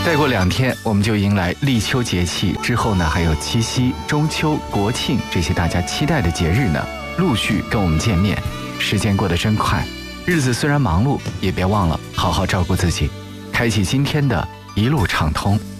再过2天，我们就迎来立秋节气，之后呢，还有七夕、中秋、国庆这些大家期待的节日呢，陆续跟我们见面。时间过得真快，日子虽然忙碌，也别忘了好好照顾自己，开启今天的一路畅通。